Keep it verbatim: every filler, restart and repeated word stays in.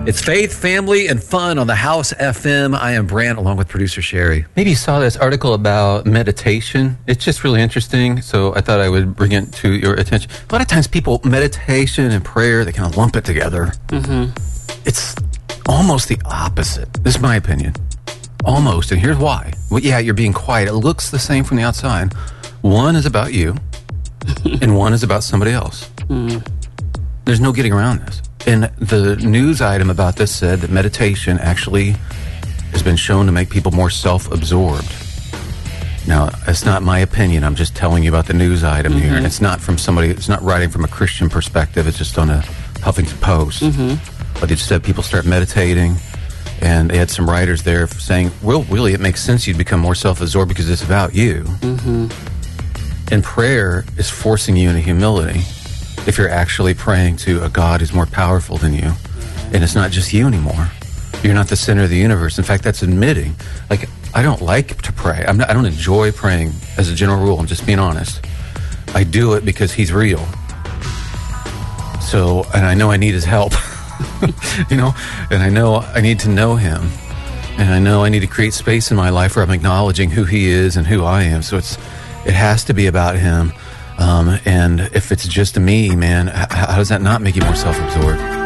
It's faith, family, and fun on the House F M. I am Brant, along with producer Sherry. Maybe you saw this article about meditation. It's just really interesting, so I thought I would bring it to your attention. A lot of times people, meditation and prayer, they kind of lump it together. Mm-hmm. It's almost the opposite. This is my opinion. Almost, and here's why. Well, yeah, you're being quiet. It looks the same from the outside. One is about you, and one is about somebody else. Mm. There's no getting around this. And the news item about this said that meditation actually has been shown to make people more self-absorbed. Now, that's not my opinion. I'm just telling you about the news item mm-hmm. here. And it's not from somebody, it's not writing from a Christian perspective. It's just on a Huffington Post. Mm-hmm. But it just said people start meditating. And they had some writers there saying, well, really, it makes sense you'd become more self-absorbed because it's about you. Mm-hmm. And prayer is forcing you into humility. If you're actually praying to a God who's more powerful than you, and it's not just you anymore. You're not the center of the universe. In fact, that's admitting, like, I don't like to pray. I'm not, I don't enjoy praying as a general rule. I'm just being honest. I do it because he's real. So, and I know I need his help, you know, and I know I need to know him. And I know I need to create space in my life where I'm acknowledging who he is and who I am. So it's, it has to be about him. Um, and if it's just me, man, how, how does that not make you more self-absorbed?